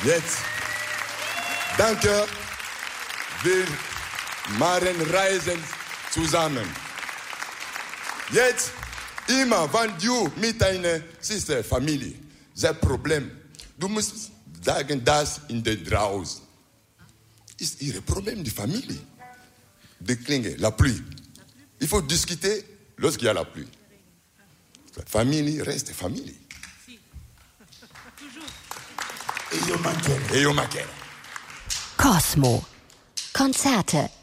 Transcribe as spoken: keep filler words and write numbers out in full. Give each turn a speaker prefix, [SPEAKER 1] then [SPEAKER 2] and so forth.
[SPEAKER 1] Jetzt, danke, wir machen Reisen zusammen. Jetzt, immer, wenn du mit deiner Schwester, Familie, das Problem, du musst sagen, das in der draußen ist ihr Problem, die Familie. Die Klinge, la pluie. Il faut discuter lorsqu'il y a la pluie. La famille reste famille.
[SPEAKER 2] E io mancherò.
[SPEAKER 1] E io mancherò.
[SPEAKER 3] Cosmo. Konzerte